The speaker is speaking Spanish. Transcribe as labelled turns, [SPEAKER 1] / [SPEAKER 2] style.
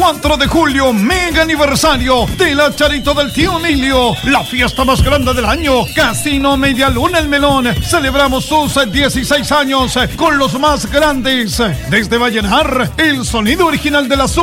[SPEAKER 1] 4 de julio, mega aniversario de la Charito del Tío Emilio, la fiesta más grande del año. Casino Media Luna El Melón. Celebramos sus 16 años con los más grandes. Desde Vallenar, el sonido original de la